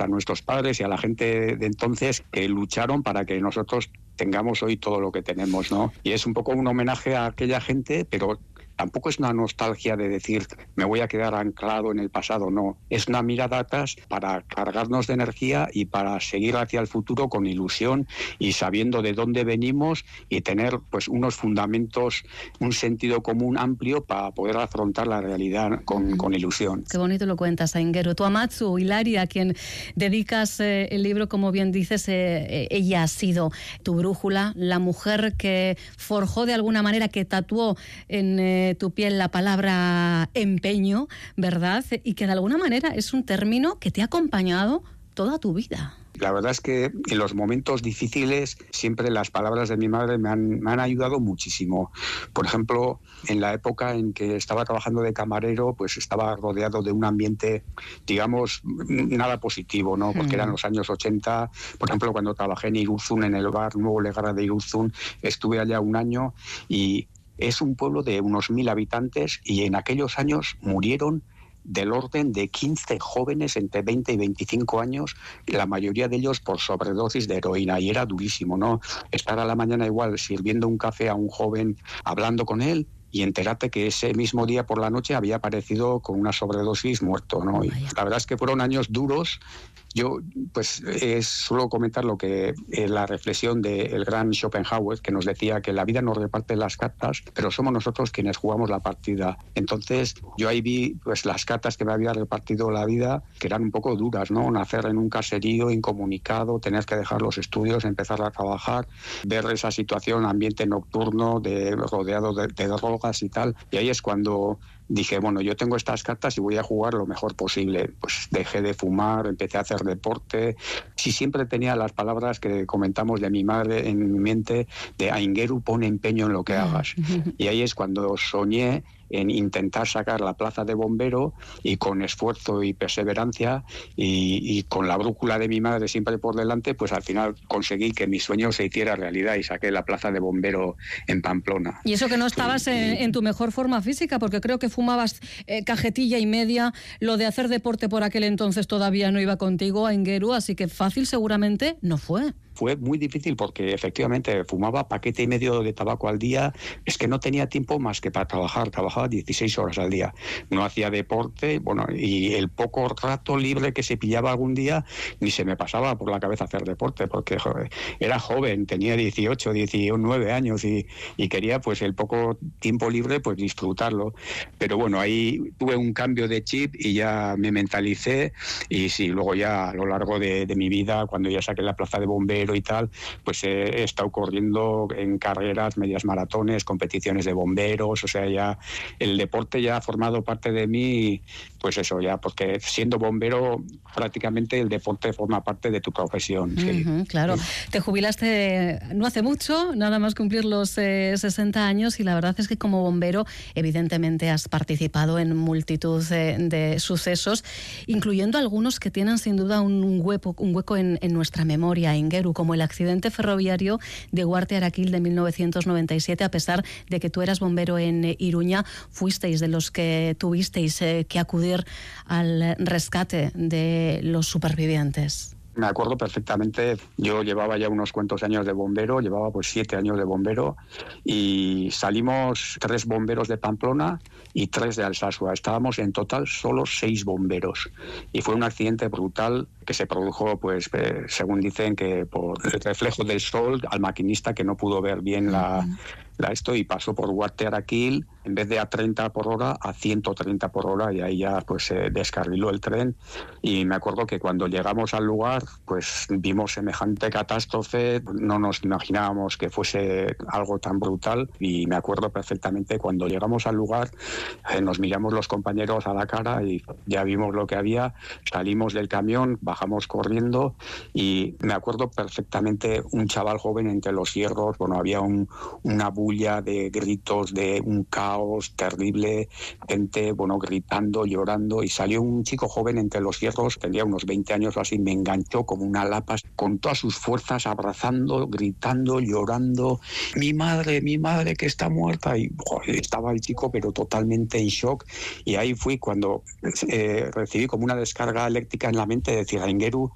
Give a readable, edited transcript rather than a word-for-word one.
a nuestros padres y a la gente de entonces que lucharon para que nosotros tengamos hoy todo lo que tenemos, ¿no? Y es un poco un homenaje a aquella gente, pero tampoco es una nostalgia de decir me voy a quedar anclado en el pasado, no. Es una mirada atrás para cargarnos de energía y para seguir hacia el futuro con ilusión y sabiendo de dónde venimos y tener pues unos fundamentos, un sentido común amplio para poder afrontar la realidad con ilusión. Qué bonito lo cuentas, Aingeru. Tu Amatsu, Hilaria, a quien dedicas el libro, como bien dices, ella ha sido tu brújula, la mujer que forjó de alguna manera, que tatuó en tu piel la palabra empeño, ¿verdad? Y que de alguna manera es un término que te ha acompañado toda tu vida. La verdad es que en los momentos difíciles siempre las palabras de mi madre me han ayudado muchísimo. Por ejemplo, en la época en que estaba trabajando de camarero, pues estaba rodeado de un ambiente, digamos, nada positivo, ¿no? Porque eran los años 80. Por ejemplo, cuando trabajé en Iruzun, en el bar Nuevo Legarra de Iruzun, estuve allá un año y es un pueblo de unos 1.000 habitantes y en aquellos años murieron del orden de 15 jóvenes entre 20 y 25 años, la mayoría de ellos por sobredosis de heroína, y era durísimo, ¿no? Estar a la mañana igual sirviendo un café a un joven, hablando con él, y enterarte que ese mismo día por la noche había aparecido con una sobredosis muerto, ¿no? Y la verdad es que fueron años duros. Yo pues suelo comentar lo que la reflexión del gran Schopenhauer, que nos decía que la vida nos reparte las cartas, pero somos nosotros quienes jugamos la partida. Entonces yo ahí vi pues las cartas que me había repartido la vida, que eran un poco duras, ¿no? Nacer en un caserío incomunicado, tener que dejar los estudios, empezar a trabajar, ver esa situación, ambiente nocturno, rodeado de drogas y tal. Y ahí es cuando dije, bueno, yo tengo estas cartas y voy a jugar lo mejor posible. Pues dejé de fumar, empecé a hacer deporte. Sí, siempre tenía las palabras que comentamos de mi madre en mi mente, de Aingeru, pone empeño en lo que hagas. Y ahí es cuando soñé en intentar sacar la plaza de bombero, y con esfuerzo y perseverancia y con la brújula de mi madre siempre por delante, pues al final conseguí que mi sueño se hiciera realidad y saqué la plaza de bombero en Pamplona. Y eso que no estabas en tu mejor forma física, porque creo que fumabas cajetilla y media. Lo de hacer deporte por aquel entonces todavía no iba contigo, Aingeru, así que fácil seguramente no fue. Fue muy difícil porque efectivamente fumaba paquete y medio de tabaco al día. Es que no tenía tiempo más que para trabajar. Trabajaba 16 horas al día. No hacía deporte, bueno, y el poco rato libre que se pillaba algún día ni se me pasaba por la cabeza hacer deporte, porque joder, era joven, tenía 18, 19 años y quería pues el poco tiempo libre pues disfrutarlo. Pero bueno, ahí tuve un cambio de chip y ya me mentalicé, y sí, luego ya a lo largo de mi vida, cuando ya saqué la plaza de bombero y tal, pues he estado corriendo en carreras, medias maratones, competiciones de bomberos. O sea, ya el deporte ya ha formado parte de mí, pues eso, ya, porque siendo bombero prácticamente el deporte forma parte de tu profesión. Sí. Claro, sí. Te jubilaste no hace mucho, nada más cumplir los 60 años, y la verdad es que como bombero evidentemente has participado en multitud de sucesos, incluyendo algunos que tienen sin duda un hueco en nuestra memoria, Aingeru, como el accidente ferroviario de Guarte-Araquil de 1997. A pesar de que tú eras bombero en Iruña, fuisteis de los que tuvisteis que acudir al rescate de los supervivientes. Me acuerdo perfectamente, yo llevaba ya unos cuantos años de bombero, llevaba pues 7 años de bombero, y salimos 3 bomberos de Pamplona y 3 de Alsasua. Estábamos en total solo 6 bomberos, y fue un accidente brutal que se produjo, pues según dicen, que por el reflejo del sol al maquinista, que no pudo ver bien esto, y pasó por Guarte-Araquil, en vez de a 30 por hora, a 130 por hora, y ahí ya pues se descarriló el tren. Y me acuerdo que cuando llegamos al lugar, pues vimos semejante catástrofe, no nos imaginábamos que fuese algo tan brutal, y me acuerdo perfectamente cuando llegamos al lugar, nos miramos los compañeros a la cara y ya vimos lo que había, salimos del camión, bajamos corriendo, y me acuerdo perfectamente un chaval joven entre los hierros, bueno, había una bulla de gritos, de un caos terrible, gente, bueno, gritando, llorando, y salió un chico joven entre los hierros, tendría unos 20 años o así, me enganchó como una lapa, con todas sus fuerzas, abrazando, gritando, llorando, mi madre que está muerta, y joder, estaba el chico pero totalmente en shock. Y ahí fui cuando recibí como una descarga eléctrica en la mente de decir, Aingeru,